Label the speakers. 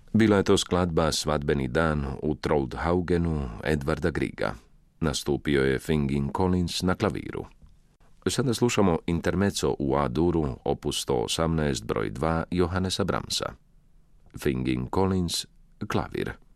Speaker 1: Bila je to skladba Svadbeni dan u Troldhaugenu Edvarda Grieга. Nastupio je Fingin Collins na klaviru. Sada slušamo intermezzo u A-duru, opus 118, broj 2 Johannesa Brahmsa. Fingin Collins, klavir.